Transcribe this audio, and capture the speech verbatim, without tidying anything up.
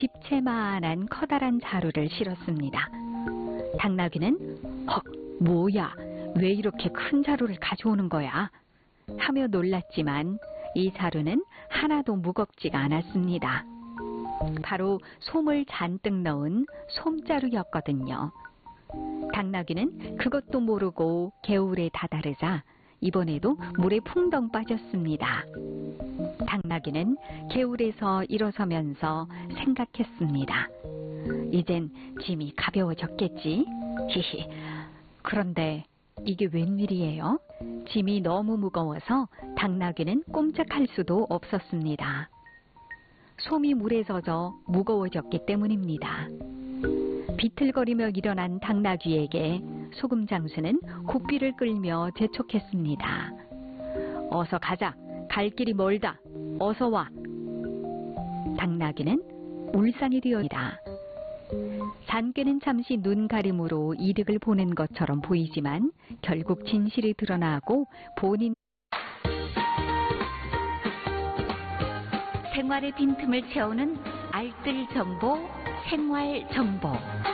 집채만한 커다란 자루를 실었습니다. 당나귀는 헉, 뭐야, 왜 이렇게 큰 자루를 가져오는 거야? 하며 놀랐지만 이 자루는 하나도 무겁지가 않았습니다. 바로 솜을 잔뜩 넣은 솜자루였거든요. 당나귀는 그것도 모르고 개울에 다다르자 이번에도 물에 풍덩 빠졌습니다. 당나귀는 개울에서 일어서면서 생각했습니다. 이젠 짐이 가벼워졌겠지? 히히. 그런데 이게 웬일이에요? 짐이 너무 무거워서 당나귀는 꼼짝할 수도 없었습니다. 솜이 물에 젖어 무거워졌기 때문입니다. 비틀거리며 일어난 당나귀에게 소금장수는 고삐를 끌며 재촉했습니다. 어서 가자. 갈 길이 멀다. 어서 와. 당나귀는 울산이 되었습니다. 산개는 잠시 눈가림으로 이득을 보는 것처럼 보이지만 결국 진실이 드러나고 본인 생활의 빈틈을 채우는 알뜰 정보, 생활 정보.